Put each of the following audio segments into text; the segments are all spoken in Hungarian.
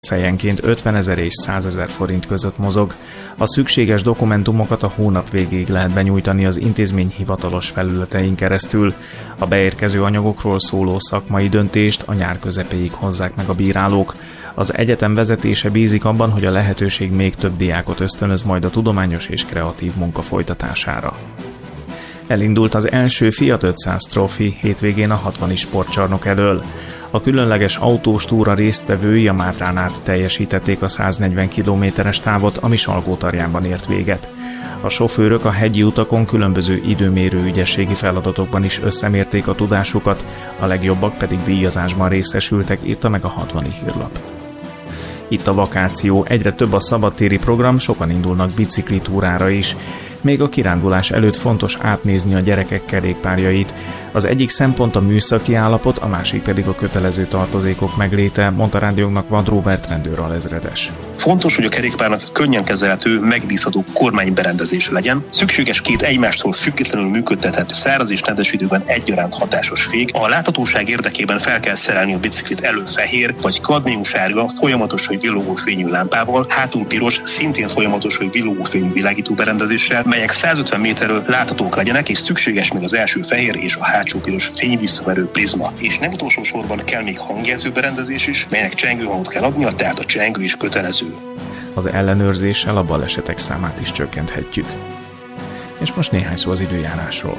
fejenként 50 000 és 100 000 forint között mozog. A szükséges dokumentumokat a hónap végéig lehet benyújtani az intézmény hivatalos felületein keresztül. A beérkező anyagokról szóló szakmai döntést a nyár közepéig hozzák meg a bírálók. Az egyetem vezetése bízik abban, hogy a lehetőség még több diákot ösztönöz majd a tudományos és kreatív munka folytatására. Elindult az első Fiat 500 Trophy hétvégén a 60 sportcsarnok elől. A különleges autós túra résztvevői a Mátrán át teljesítették a 140 kilométeres távot, ami Salgótarjánban ért véget. A sofőrök a hegyi utakon különböző időmérő ügyességi feladatokban is összemérték a tudásukat, a legjobbak pedig díjazásban részesültek, írta meg a 60 hírlap. Itt a vakáció, egyre több a szabadtéri program, sokan indulnak biciklitúrára is. Még a kirándulás előtt fontos átnézni a gyerekek kerékpárjait. Az egyik szempont a műszaki állapot, a másik pedig a kötelező tartozékok megléte, mondta rádiónknak Vad Róbert rendőralezredes. Fontos, hogy a kerékpárnak könnyen kezelhető, megbízható kormányberendezése legyen. Szükséges két egymástól függetlenül működtethető száraz és nedves időben egyaránt hatásos fék. A láthatóság érdekében fel kell szerelni a biciklit elől fehér vagy kadmiumsárga, folyamatos vagy villogó fényű lámpával, hátul piros, szintén folyamatos vagy villogó fényű világító berendezéssel, melyek 150 méterről láthatók legyenek, és szükséges még az első fehér és a hátsó piros fényvisszaverő prizma. És nem utolsó sorban kell még hangjelző berendezés is, melynek csengőhangot kell adnia, tehát a csengő is kötelező. Az ellenőrzéssel a balesetek számát is csökkenthetjük. És most néhány szó az időjárásról.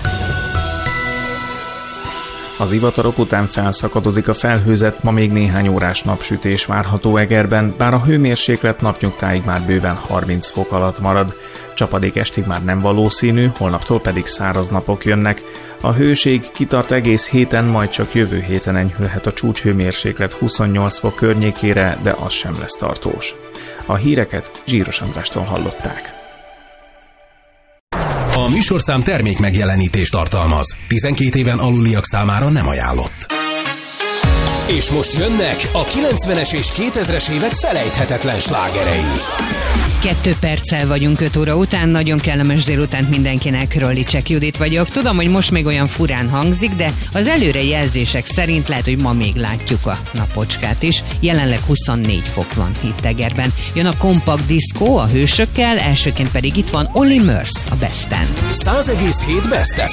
Az ivatarok után felszakadozik a felhőzet, ma még néhány órás napsütés várható Egerben, bár a hőmérséklet napnyugtáig már bőven 30 fok alatt marad. Csapadék estig már nem valószínű, holnaptól pedig száraz napok jönnek. A hőség kitart egész héten, majd csak jövő héten enyhülhet a csúcshőmérséklet 28 fok környékére, de az sem lesz tartós. A híreket Zsíros Andrástól hallották. A műsorszám termék megjelenítést tartalmaz. 12 éven aluliak számára nem ajánlott. És most jönnek a 90-es és 2000-es évek felejthetetlen slágerei. 2 perccel vagyunk 5 óra után, nagyon kellemes délutánt mindenkinek, Rollicsek Judit vagyok. Tudom, hogy most még olyan furán hangzik, de az előrejelzések szerint lehet, hogy ma még látjuk a napocskát is. Jelenleg 24 fok van itt Egerben. Jön a Kompakt Diszkó a hősökkel, elsőként pedig itt van Olly Murs a Best End. 100,7 Best End.